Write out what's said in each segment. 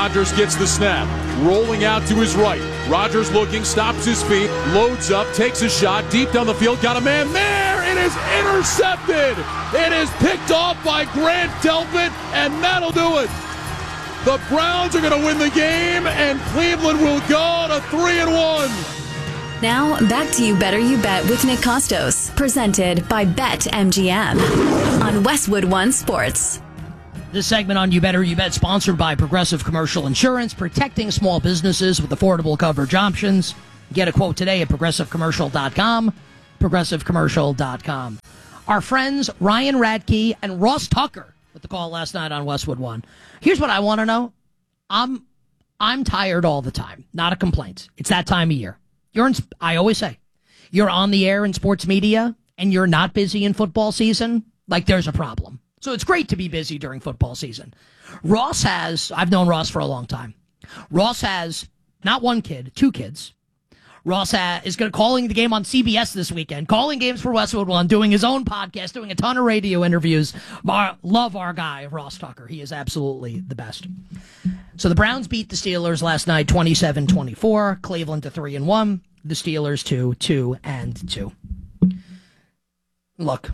Rodgers gets the snap. Rolling out to his right. Rodgers looking, stops his feet, loads up, takes a shot, deep down the field, got a man there. It is intercepted. It is picked off by Grant Delpit, and that'll do it. The Browns are going to win the game, and Cleveland will go to 3-1. Now, back to You Better You Bet with Nick Costos, presented by BetMGM on Westwood One Sports. This segment on You Better You Bet sponsored by Progressive Commercial Insurance, protecting small businesses with affordable coverage options. Get a quote today at progressivecommercial.com, progressivecommercial.com. Our friends Ryan Radke and Ross Tucker with the call last night on Westwood One. Here's what I want to know. I'm tired all the time. Not a complaint. It's that time of year. I always say, you're on the air in sports media and you're not busy in football season, like there's a problem. So it's great to be busy during football season. I've known Ross for a long time. Ross has not one kid, two kids. Ross is going to calling the game on CBS this weekend, calling games for Westwood One, doing his own podcast, doing a ton of radio interviews. Love our guy, Ross Tucker. He is absolutely the best. So the Browns beat the Steelers last night, 27-24. Cleveland to 3-1. The Steelers to 2-2. Look,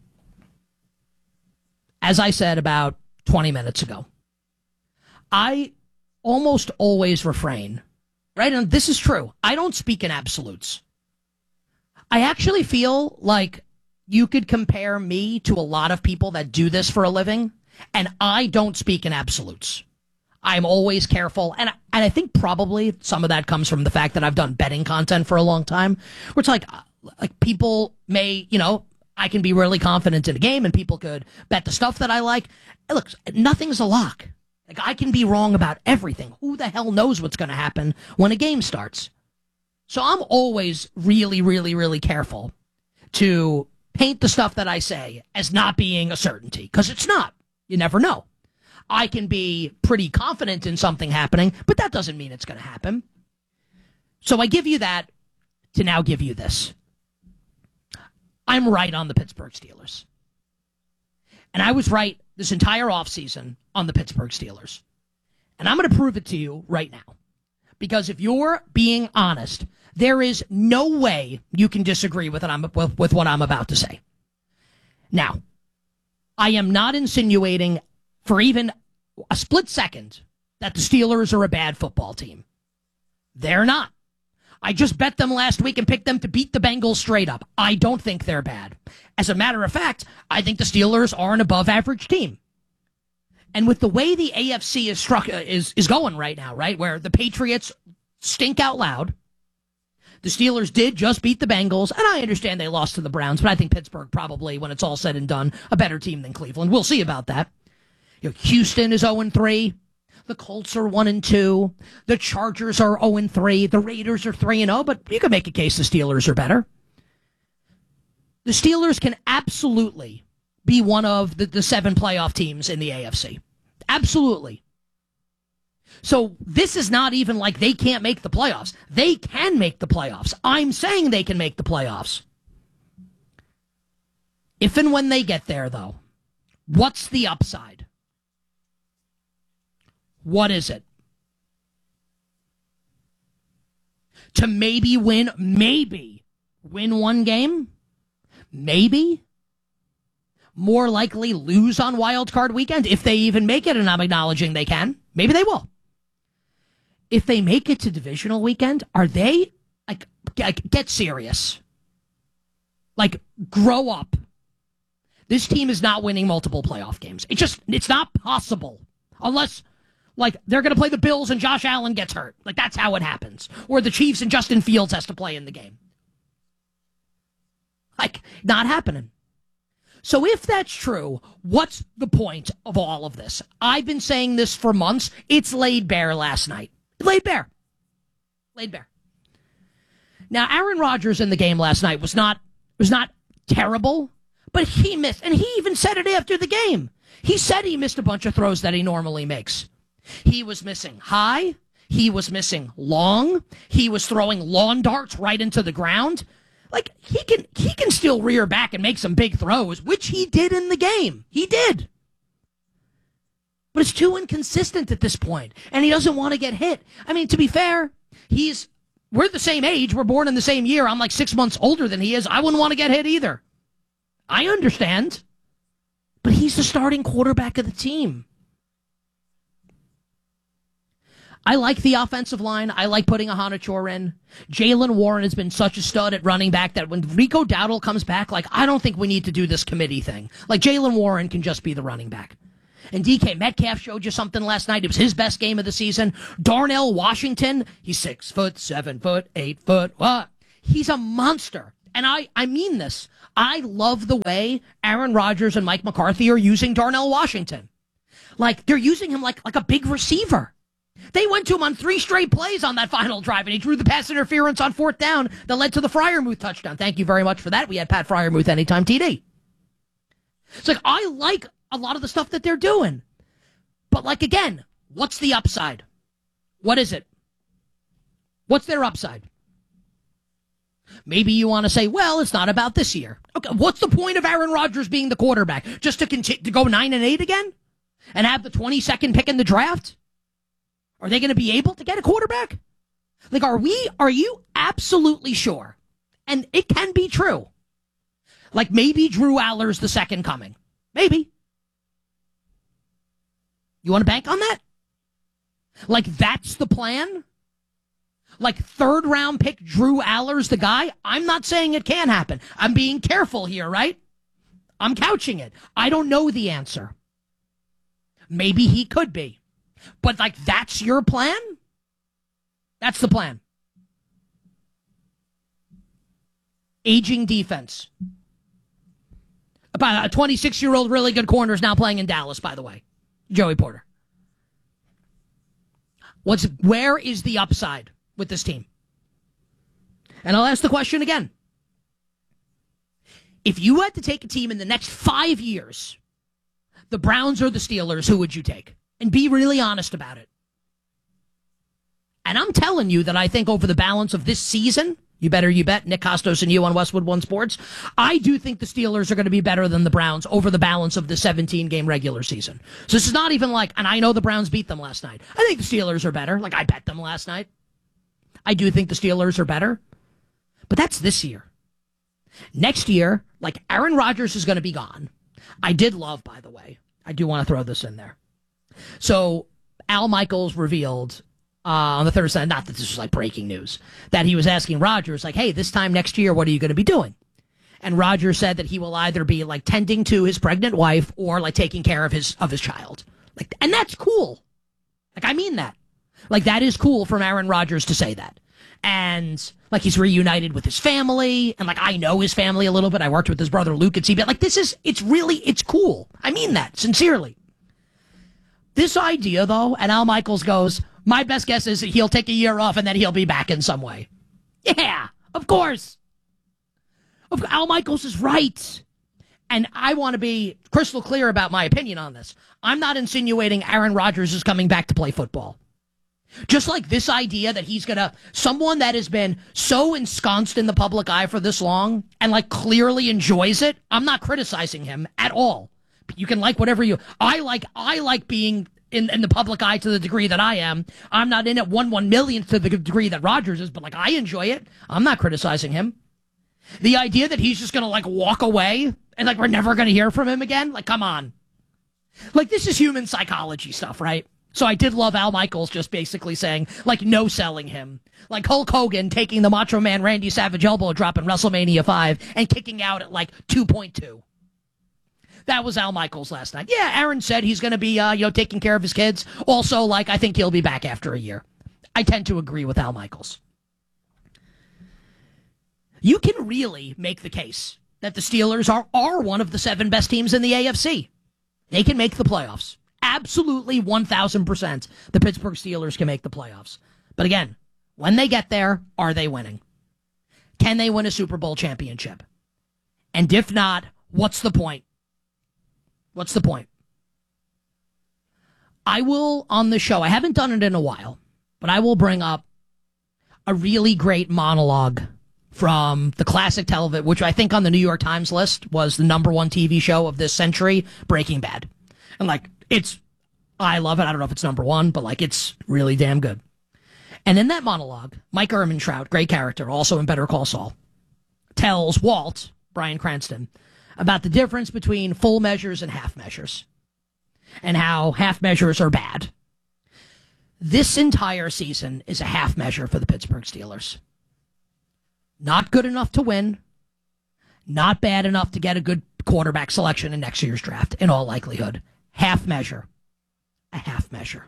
as I said about 20 minutes ago, I almost always refrain. Right? And this is true. I don't speak in absolutes. I actually feel like you could compare me to a lot of people that do this for a living, and I don't speak in absolutes. I'm always careful, and I think probably some of that comes from the fact that I've done betting content for a long time, where it's like people may, I can be really confident in a game, and people could bet the stuff that I like. Look, nothing's a lock. Like, I can be wrong about everything. Who the hell knows what's going to happen when a game starts? So I'm always really, really, really careful to paint the stuff that I say as not being a certainty, because it's not. You never know. I can be pretty confident in something happening, but that doesn't mean it's going to happen. So I give you that to now give you this. I'm right on the Pittsburgh Steelers. And I was right this entire offseason on the Pittsburgh Steelers. And I'm going to prove it to you right now. Because if you're being honest, there is no way you can disagree with what I'm about to say. Now, I am not insinuating for even a split second that the Steelers are a bad football team. They're not. I just bet them last week and picked them to beat the Bengals straight up. I don't think they're bad. As a matter of fact, I think the Steelers are an above-average team. And with the way the AFC is going right now, right, where the Patriots stink out loud, the Steelers did just beat the Bengals, and I understand they lost to the Browns, but I think Pittsburgh probably, when it's all said and done, a better team than Cleveland. We'll see about that. Houston is 0-3. The Colts are 1-2. The Chargers are 0-3. The Raiders are 3-0, but you can make a case the Steelers are better. The Steelers can absolutely be one of the 7 playoff teams in the AFC. Absolutely. So this is not even like they can't make the playoffs. They can make the playoffs. I'm saying they can make the playoffs. If and when they get there, though, what's the upside? What is it? To maybe win one game? Maybe? More likely lose on Wild Card Weekend if they even make it, and I'm acknowledging they can. Maybe they will. If they make it to Divisional Weekend, are they, get serious. Grow up. This team is not winning multiple playoff games. It's not possible. Unless, they're going to play the Bills and Josh Allen gets hurt. That's how it happens. Or the Chiefs and Justin Fields has to play in the game. Not happening. So if that's true, what's the point of all of this? I've been saying this for months. It's laid bare last night. Laid bare. Now, Aaron Rodgers in the game last night was not terrible, but he missed. And he even said it after the game. He said he missed a bunch of throws that he normally makes. He was missing high. He was missing long. He was throwing lawn darts right into the ground. He can still rear back and make some big throws, which he did in the game. He did. But it's too inconsistent at this point, and he doesn't want to get hit. I mean, to be fair, we're the same age. We're born in the same year. I'm like 6 months older than he is. I wouldn't want to get hit either. I understand. But he's the starting quarterback of the team. I like the offensive line. I like putting Ahana in. Jaylen Warren has been such a stud at running back that when Rico Dowdle comes back, like, I don't think we need to do this committee thing. Like, Jaylen Warren can just be the running back. And DK Metcalf showed you something last night. It was his best game of the season. Darnell Washington, he's 6 foot, 7 foot, 8 foot. What? He's a monster. And I mean this. I love the way Aaron Rodgers and Mike McCarthy are using Darnell Washington. Like, they're using him like a big receiver. They went to him on 3 straight plays on that final drive, and he drew the pass interference on 4th down that led to the Freiermuth touchdown. Thank you very much for that. We had Pat Freiermuth anytime TD. It's like, I like a lot of the stuff that they're doing. But, like, again, what's the upside? What is it? What's their upside? Maybe you want to say, well, it's not about this year. Okay, what's the point of Aaron Rodgers being the quarterback? Just to go 9-8 again? And have the 22nd pick in the draft? Are they going to be able to get a quarterback? Like, are you absolutely sure? And it can be true. Like, maybe Drew Aller's the second coming. Maybe. You want to bank on that? Like, that's the plan? Like, 3rd round pick Drew Aller's the guy? I'm not saying it can happen. I'm being careful here, right? I'm couching it. I don't know the answer. Maybe he could be. But, like, that's your plan? That's the plan. Aging defense. About a 26-year-old really good corner is now playing in Dallas, by the way. Joey Porter. Where is the upside with this team? And I'll ask the question again. If you had to take a team in the next 5 years, the Browns or the Steelers, who would you take? And be really honest about it. And I'm telling you that I think over the balance of this season, you bet, Nick Costos and you on Westwood One Sports, I do think the Steelers are going to be better than the Browns over the balance of the 17-game regular season. So this is not even like, and I know the Browns beat them last night. I think the Steelers are better. Like, I bet them last night. I do think the Steelers are better. But that's this year. Next year, like, Aaron Rodgers is going to be gone. I did love, by the way, I do want to throw this in there. So Al Michaels revealed on the Thursday, not that this was like breaking news, that he was asking Rodgers, like, hey, this time next year, what are you going to be doing? And Rodgers said that he will either be like tending to his pregnant wife or like taking care of his child. Like, and that's cool. Like, I mean that. Like, that is cool from Aaron Rodgers to say that. And like, he's reunited with his family, and like, I know his family a little bit. I worked with his brother Luke at CBS. Like, it's cool. I mean that sincerely. This idea, though, and Al Michaels goes, my best guess is he'll take a year off and then he'll be back in some way. Yeah, of course. Al Michaels is right. And I want to be crystal clear about my opinion on this. I'm not insinuating Aaron Rodgers is coming back to play football. Just like this idea that he's going to, someone that has been so ensconced in the public eye for this long and like clearly enjoys it, I'm not criticizing him at all. You can like whatever I like being in the public eye to the degree that I am. I'm not in it 1 millionth to the degree that Rodgers is, but like, I enjoy it. I'm not criticizing him. The idea that he's just going to like walk away and like we're never going to hear from him again, like, come on. Like, this is human psychology stuff, right? So I did love Al Michaels just basically saying, like, no selling him. Like Hulk Hogan taking the Macho Man Randy Savage elbow drop in WrestleMania 5 and kicking out at like 2.2. That was Al Michaels last night. Yeah, Aaron said he's going to be, taking care of his kids. Also, like, I think he'll be back after a year. I tend to agree with Al Michaels. You can really make the case that the Steelers are one of the 7 best teams in the AFC. They can make the playoffs. Absolutely 1,000%. The Pittsburgh Steelers can make the playoffs. But again, when they get there, are they winning? Can they win a Super Bowl championship? And if not, what's the point? What's the point? I will, on the show, I haven't done it in a while, but I will bring up a really great monologue from the classic television, which I think on the New York Times list was the #1 TV show of this century, Breaking Bad. And like, it's I love it. I don't know if it's number one, but like it's really damn good. And in that monologue, Mike Ehrmantraut, great character, also in Better Call Saul, tells Walt, Bryan Cranston, about the difference between full measures and half measures and how half measures are bad. This entire season is a half measure for the Pittsburgh Steelers. Not good enough to win, not bad enough to get a good quarterback selection in next year's draft, in all likelihood. Half measure. A half measure.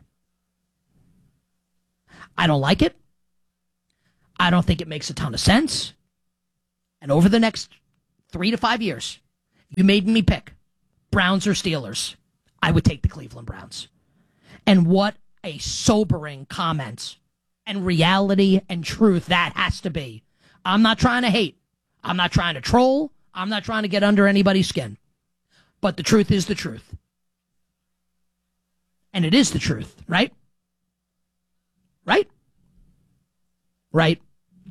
I don't like it. I don't think it makes a ton of sense. And over the next 3 to 5 years, you made me pick Browns or Steelers. I would take the Cleveland Browns. And what a sobering comment and reality and truth that has to be. I'm not trying to hate. I'm not trying to troll. I'm not trying to get under anybody's skin. But the truth is the truth. And it is the truth, right? Right? Right.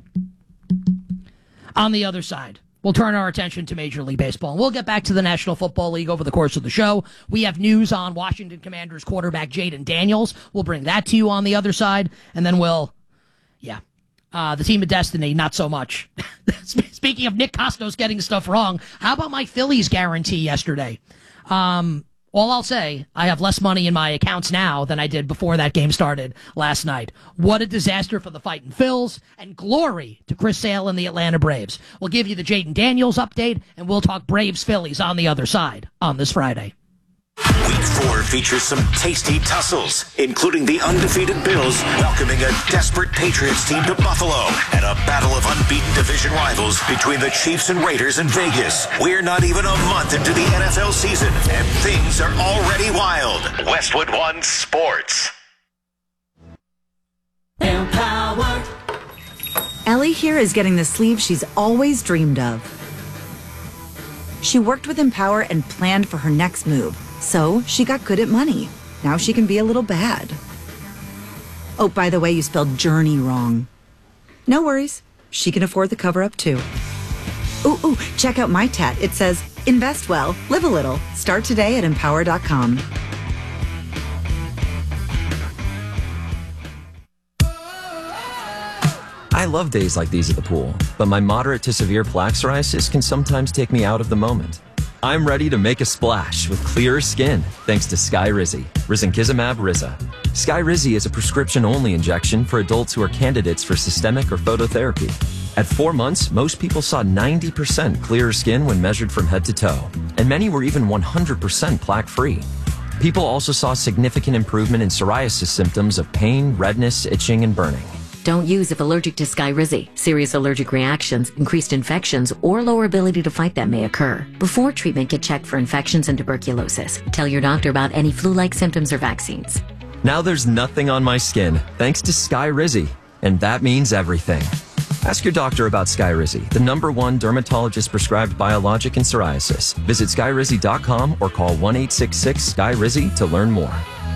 On the other side, we'll turn our attention to Major League Baseball. And we'll get back to the National Football League over the course of the show. We have news on Washington Commanders quarterback Jaden Daniels. We'll bring that to you on the other side. And then the team of destiny, not so much. Speaking of Nick Costos getting stuff wrong, how about my Phillies guarantee yesterday? All I'll say, I have less money in my accounts now than I did before that game started last night. What a disaster for the Fightin' Phils, and glory to Chris Sale and the Atlanta Braves. We'll give you the Jaden Daniels update, and we'll talk Braves-Phillies on the other side on this Friday. Week 4 features some tasty tussles, including the undefeated Bills welcoming a desperate Patriots team to Buffalo and a battle of unbeaten division rivals between the Chiefs and Raiders in Vegas. We're not even a month into the NFL season, and things are already wild. Westwood One Sports. Empower. Ellie here is getting the sleeve she's always dreamed of. She worked with Empower and planned for her next move. So she got good at money. Now she can be a little bad. Oh, by the way, you spelled journey wrong. No worries. She can afford the cover-up too. Ooh, check out my tat. It says, invest well, live a little. Start today at empower.com. I love days like these at the pool, but my moderate to severe plaque psoriasis can sometimes take me out of the moment. I'm ready to make a splash with clearer skin thanks to Skyrizi, risankizumab Riza. Skyrizi is a prescription-only injection for adults who are candidates for systemic or phototherapy. At 4 months, most people saw 90% clearer skin when measured from head to toe, and many were even 100% plaque-free. People also saw significant improvement in psoriasis symptoms of pain, redness, itching, and burning. Don't use if allergic to Skyrizi. Serious allergic reactions, increased infections, or lower ability to fight them may occur. Before treatment, get checked for infections and tuberculosis. Tell your doctor about any flu-like symptoms or vaccines. Now there's nothing on my skin thanks to Skyrizi, and that means everything. Ask your doctor about Skyrizi, the #1 dermatologist-prescribed biologic in psoriasis. Visit Skyrizi.com or call 1-866-SKYRIZI to learn more.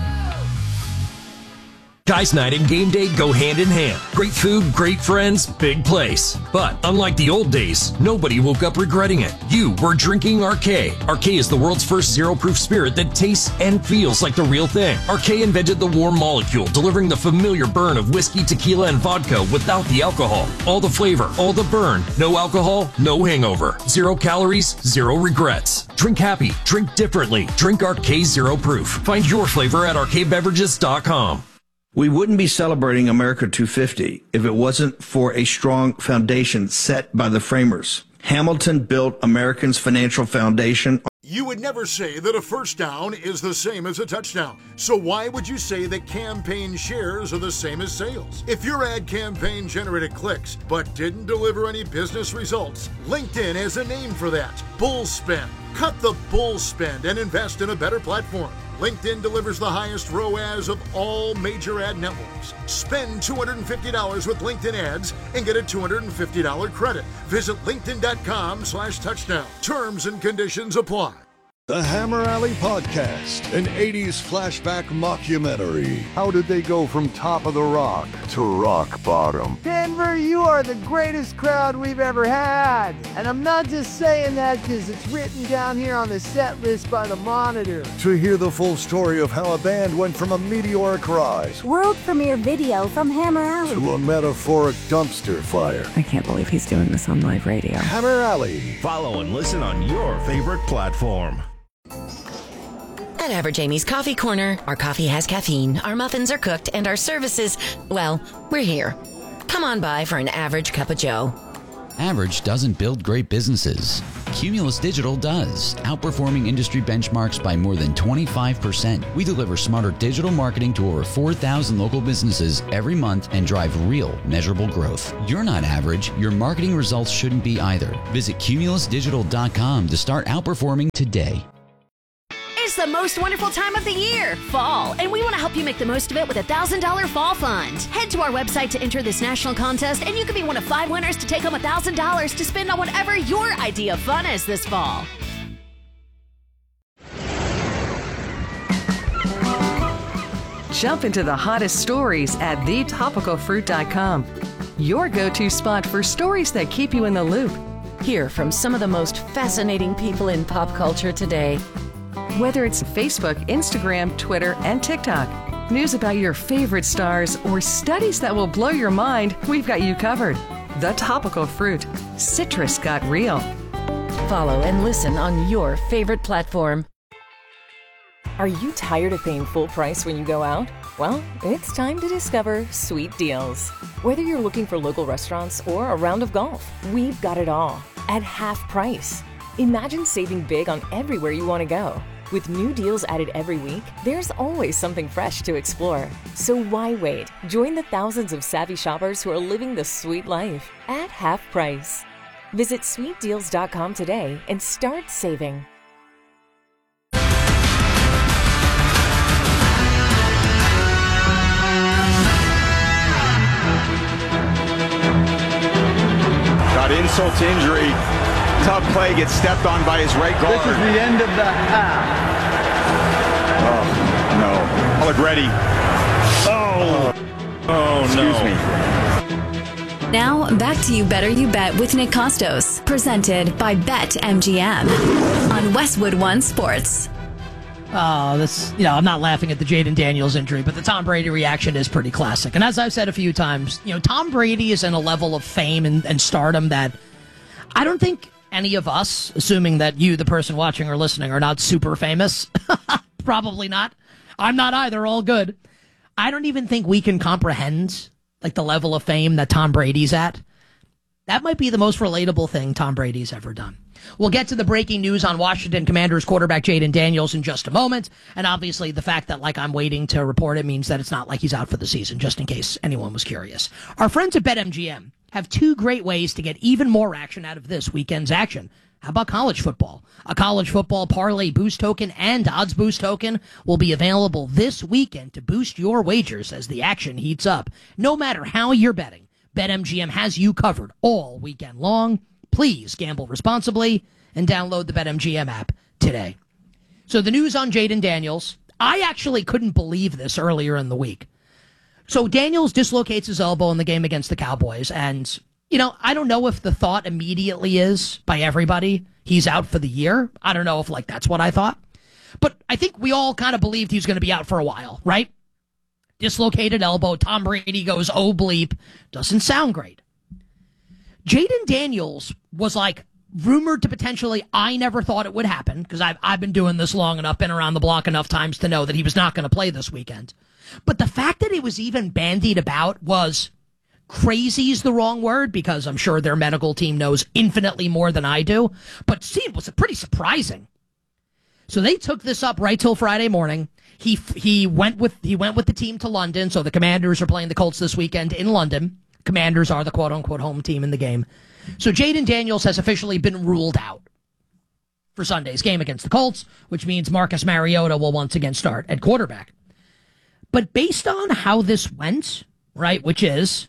Guys Night and Game Day go hand in hand. Great food, great friends, big place. But unlike the old days, nobody woke up regretting it. You were drinking Arcade. Arcade is the world's first zero-proof spirit that tastes and feels like the real thing. Arcade invented the warm molecule, delivering the familiar burn of whiskey, tequila, and vodka without the alcohol. All the flavor, all the burn. No alcohol, no hangover. 0 calories, 0 regrets. Drink happy, drink differently. Drink Arcade Zero Proof. Find your flavor at arcadebeverages.com. We wouldn't be celebrating America 250 if it wasn't for a strong foundation set by the framers. Hamilton built Americans' financial foundation. You would never say that a first down is the same as a touchdown. So why would you say that campaign shares are the same as sales? If your ad campaign generated clicks but didn't deliver any business results, LinkedIn has a name for that. Bull spend. Cut the bull spend and invest in a better platform. LinkedIn delivers the highest ROAS of all major ad networks. Spend $250 with LinkedIn ads and get a $250 credit. Visit linkedin.com/touchdown. Terms and conditions apply. The Hammer Alley Podcast, an 80s flashback mockumentary. How did they go from top of the rock to rock bottom? Denver, you are the greatest crowd we've ever had. And I'm not just saying that because it's written down here on the set list by the Monitor. To hear the full story of how a band went from a meteoric rise, world premiere video from Hammer Alley, to a metaphoric dumpster fire. I can't believe he's doing this on live radio. Hammer Alley. Follow and listen on your favorite platform. At Average Amy's Coffee Corner, our coffee has caffeine, our muffins are cooked, and our services, well, we're here. Come on by for an average cup of joe. Average doesn't build great businesses. Cumulus Digital does, outperforming industry benchmarks by more than 25%. We deliver smarter digital marketing to over 4,000 local businesses every month and drive real, measurable growth. You're not average. Your marketing results shouldn't be either. Visit cumulusdigital.com to start outperforming today. It's the most wonderful time of the year, fall, and we want to help you make the most of it with a $1,000 fall fund. Head to our website to enter this national contest, and you could be one of 5 winners to take home $1,000 to spend on whatever your idea of fun is this fall. Jump into the hottest stories at thetopicalfruit.com. Your go-to spot for stories that keep you in the loop. Hear from some of the most fascinating people in pop culture today. Whether it's Facebook, Instagram, Twitter, and TikTok, news about your favorite stars, or studies that will blow your mind, we've got you covered. The Topical Fruit. Citrus got real. Follow and listen on your favorite platform. Are you tired of paying full price when you go out? Well, it's time to discover Sweet Deals. Whether you're looking for local restaurants or a round of golf, we've got it all at half price. Imagine saving big on everywhere you want to go. With new deals added every week, there's always something fresh to explore. So why wait? Join the thousands of savvy shoppers who are living the sweet life at half price. Visit sweetdeals.com today and start saving. Got insult to injury. Tough play, gets stepped on by his right guard. This is the end of the half. Oh, no. Allegretti. Oh, Excuse me. Now, back to You Better You Bet with Nick Costos, presented by BetMGM on Westwood One Sports. I'm not laughing at the Jaden Daniels injury, but the Tom Brady reaction is pretty classic. And as I've said a few times, Tom Brady is in a level of fame and stardom that I don't think any of us, assuming that you, the person watching or listening, are not super famous, probably not. I'm not either, all good. I don't even think we can comprehend the level of fame that Tom Brady's at. That might be the most relatable thing Tom Brady's ever done. We'll get to the breaking news on Washington Commanders quarterback Jaden Daniels in just a moment. And obviously the fact that I'm waiting to report it means that it's not like he's out for the season, just in case anyone was curious. Our friends at BetMGM have 2 great ways to get even more action out of this weekend's action. How about college football? A college football parlay boost token and odds boost token will be available this weekend to boost your wagers as the action heats up. No matter how you're betting, BetMGM has you covered all weekend long. Please gamble responsibly and download the BetMGM app today. So the news on Jaden Daniels, I actually couldn't believe this earlier in the week. So Daniels dislocates his elbow in the game against the Cowboys, and, I don't know if the thought immediately is, by everybody, he's out for the year. I don't know if, that's what I thought. But I think we all kind of believed he was going to be out for a while, right? Dislocated elbow, Tom Brady goes, oh bleep, doesn't sound great. Jaden Daniels was, rumored to potentially, I never thought it would happen, because I've been doing this long enough, been around the block enough times to know that he was not going to play this weekend. But the fact that it was even bandied about was, crazy's the wrong word, because I'm sure their medical team knows infinitely more than I do, but it was pretty surprising. So they took this up right till Friday morning. He went with the team to London, so the Commanders are playing the Colts this weekend in London. Commanders are the quote-unquote home team in the game. So Jaden Daniels has officially been ruled out for Sunday's game against the Colts, which means Marcus Mariota will once again start at quarterback. But based on how this went, right, which is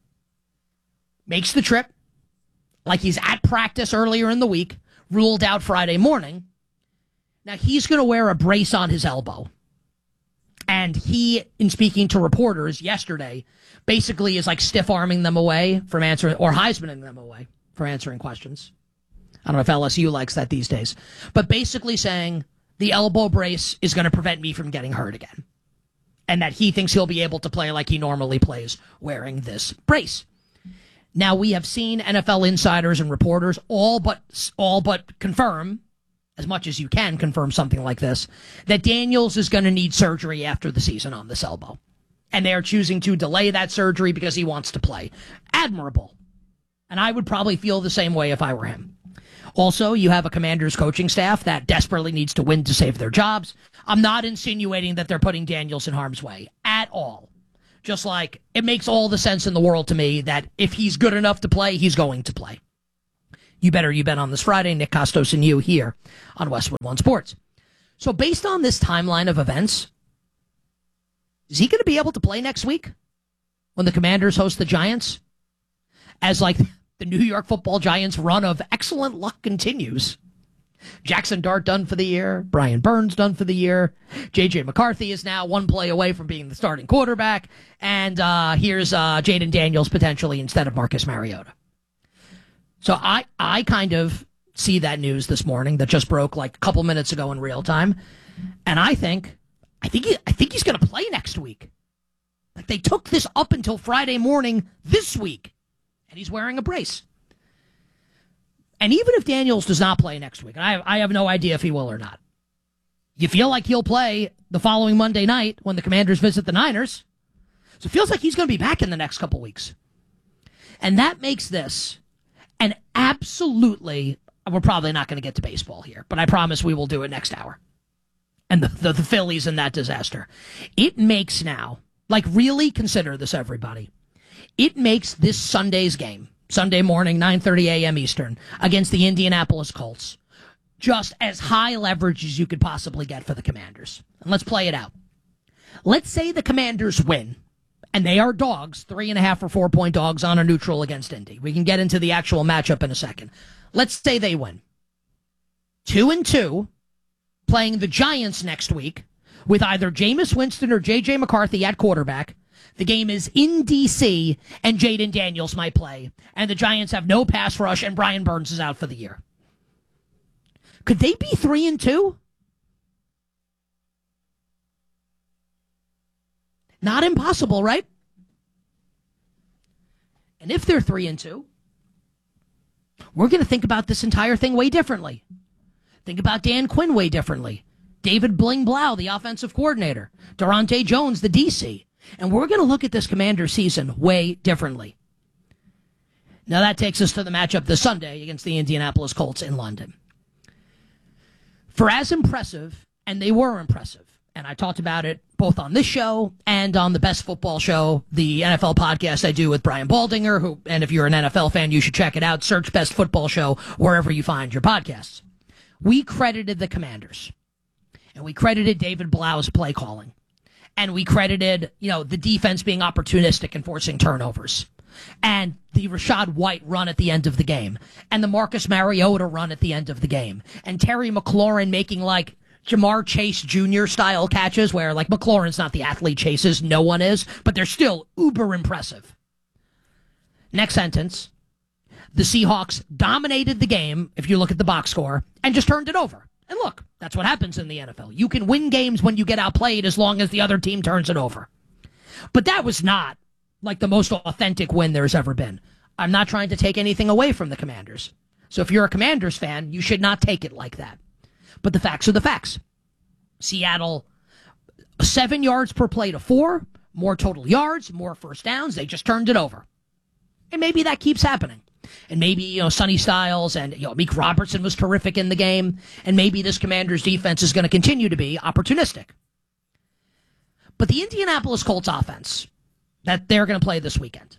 makes the trip, he's at practice earlier in the week, ruled out Friday morning, Now, he's going to wear a brace on his elbow. And he, in speaking to reporters yesterday, basically is like stiff-arming them away from answering, or Heismaning them away from answering questions. I don't know if LSU likes that these days. But basically saying the elbow brace is going to prevent me from getting hurt again. And that he thinks he'll be able to play like he normally plays wearing this brace. Now, we have seen NFL insiders and reporters all but confirm, as much as you can confirm something like this, that Daniels is going to need surgery after the season on this elbow. And they are choosing to delay that surgery because he wants to play. Admirable. And I would probably feel the same way if I were him. Also, you have a Commanders coaching staff that desperately needs to win to save their jobs. I'm not insinuating that they're putting Daniels in harm's way at all. Just like it makes all the sense in the world to me that if he's good enough to play, he's going to play. You better you bet on this Friday. Nick Costos and you here on Westwood One Sports. So based on this timeline of events, is he going to be able to play next week when the Commanders host the Giants? As like the New York Football Giants run of excellent luck continues. Jackson Dart done for the year. Brian Burns done for the year. J.J. McCarthy is now one play away from being the starting quarterback. And here's Jaden Daniels potentially instead of Marcus Mariota. So I kind of see that news this morning that just broke like a couple minutes ago in real time. And I think he's going to play next week. Like they took this up until Friday morning this week. And he's wearing a brace. And even if Daniels does not play next week, and I have no idea if he will or not, you feel like he'll play the following Monday night when the Commanders visit the Niners. So it feels like he's going to be back in the next couple weeks. And that makes this an absolutely, we're probably not going to get to baseball here, but I promise we will do it next hour. And the Phillies and that disaster. It makes now, like really consider this, everybody. It makes this Sunday's game, Sunday morning, 9:30 a.m. Eastern, against the Indianapolis Colts, just as high leverage as you could possibly get for the Commanders. And let's play it out. Let's say the Commanders win, and they are dogs, 3.5 or 4 point dogs on a neutral against Indy. We can get into the actual matchup in a second. Let's say they win. 2-2, playing the Giants next week, with either Jameis Winston or J.J. McCarthy at quarterback. The game is in D.C., and Jaden Daniels might play, and the Giants have no pass rush, and Brian Burns is out for the year. Could they be 3-2? Not impossible, right? And if they're 3-2, we're going to think about this entire thing way differently. Think about Dan Quinn way differently. David Bling Blau, the offensive coordinator. Durante Jones, the DC. And we're going to look at this Commander season way differently. Now that takes us to the matchup this Sunday against the Indianapolis Colts in London. For as impressive, and they were impressive, and I talked about it both on this show and on the Best Football Show, the NFL podcast I do with Brian Baldinger, who, and if you're an NFL fan, you should check it out. Search Best Football Show wherever you find your podcasts. We credited the Commanders, and we credited David Blau's play calling. And we credited, the defense being opportunistic and forcing turnovers. And the Rachaad White run at the end of the game. And the Marcus Mariota run at the end of the game. And Terry McLaurin making like Jamar Chase Jr. style catches where like McLaurin's not the athlete chases, no one is, but they're still uber impressive. Next sentence. The Seahawks dominated the game, if you look at the box score, and just turned it over. And look, that's what happens in the NFL. You can win games when you get outplayed as long as the other team turns it over. But that was not like the most authentic win there's ever been. I'm not trying to take anything away from the Commanders. So if you're a Commanders fan, you should not take it like that. But the facts are the facts. Seattle, 7 yards per play to 4, more total yards, more first downs. They just turned it over. And maybe that keeps happening. And maybe, Sonny Styles and Meek Robertson was terrific in the game. And maybe this Commanders defense is going to continue to be opportunistic. But the Indianapolis Colts offense that they're going to play this weekend,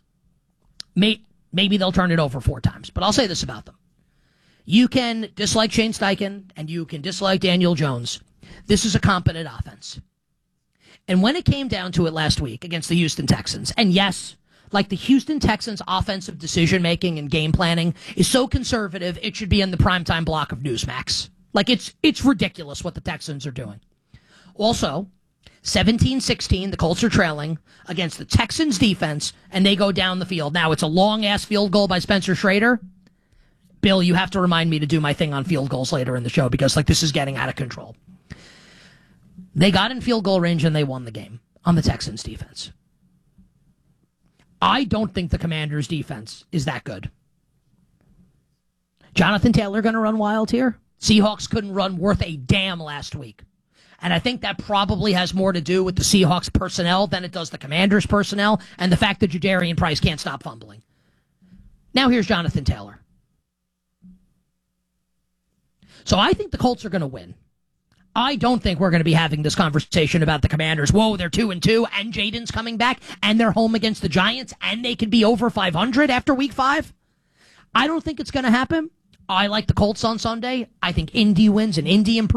maybe they'll turn it over 4 times. But I'll say this about them. You can dislike Shane Steichen and you can dislike Daniel Jones. This is a competent offense. And when it came down to it last week against the Houston Texans, and yes, like the Houston Texans' offensive decision-making and game planning is so conservative, it should be in the primetime block of Newsmax. Like, it's ridiculous what the Texans are doing. Also, 17-16, the Colts are trailing against the Texans defense, and they go down the field. Now, it's a long-ass field goal by Spencer Schrader. Bill, you have to remind me to do my thing on field goals later in the show because, like, this is getting out of control. They got in field goal range and they won the game on the Texans defense. I don't think the Commanders defense is that good. Jonathan Taylor going to run wild here? Seahawks couldn't run worth a damn last week. And I think that probably has more to do with the Seahawks personnel than it does the Commanders personnel and the fact that Jadarian Price can't stop fumbling. Now here's Jonathan Taylor. So I think the Colts are going to win. I don't think we're going to be having this conversation about the Commanders. Whoa, they're 2-2, and Jaden's coming back, and they're home against the Giants, and they could be over 500 after Week 5. I don't think it's going to happen. I like the Colts on Sunday. I think Indy wins, and Indy improves.